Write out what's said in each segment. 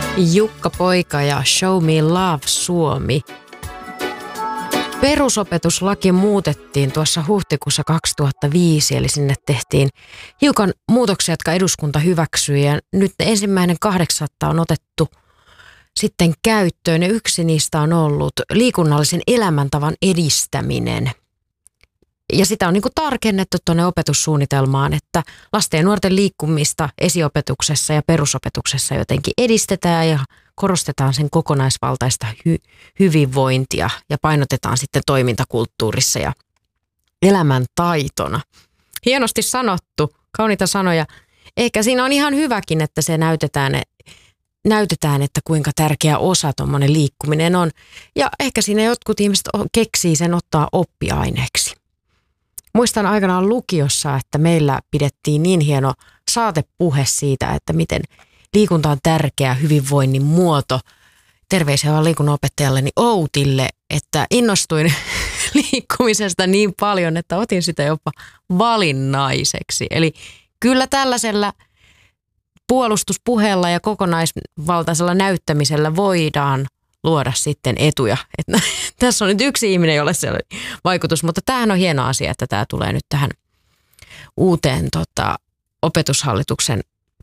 Jukka Poika ja Show Me Love Suomi. Perusopetuslaki muutettiin tuossa huhtikuussa 2005, eli sinne tehtiin hiukan muutoksia, jotka eduskunta hyväksyi. Ja nyt 1.8. on otettu sitten käyttöön, ja yksi niistä on ollut liikunnallisen elämäntavan edistäminen. Ja sitä on niin kuin tarkennettu tuonne opetussuunnitelmaan, että lasten ja nuorten liikkumista esiopetuksessa ja perusopetuksessa jotenkin edistetään ja korostetaan sen kokonaisvaltaista hyvinvointia ja painotetaan sitten toimintakulttuurissa ja elämäntaitona. Hienosti sanottu, kauniita sanoja. Ehkä siinä on ihan hyväkin, että se näytetään, että kuinka tärkeä osa tuommoinen liikkuminen on. Ja ehkä siinä jotkut ihmiset keksii sen ottaa oppiaineeksi. Muistan aikanaan lukiossa, että meillä pidettiin niin hieno saatepuhe siitä, että miten liikunta on tärkeä hyvinvoinnin muoto. Terveisiä vaan liikunnanopettajalleni Outille, että innostuin liikkumisesta niin paljon, että otin sitä jopa valinnaiseksi. Eli kyllä tällaisella puolustuspuheella ja kokonaisvaltaisella näyttämisellä voidaan luoda sitten etuja. Että tässä on nyt yksi ihminen, jolle se oli vaikutus, mutta tämähän on hieno asia, että tämä tulee nyt tähän uuteen opetushallituksen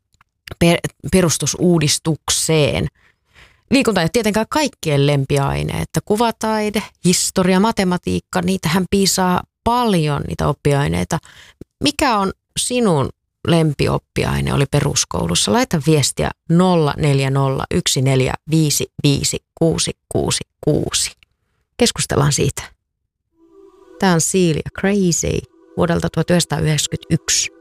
perustusuudistukseen. Liikunta ei ole tietenkään kaikkien lempiaine, että kuvataide, historia, matematiikka, niitähän piisaa paljon niitä oppiaineita. Mikä on sinun lempioppiaine oli peruskoulussa? Laita viestiä 0401455666. Keskustellaan siitä. Tämä on Celia Crazy vuodelta 1991.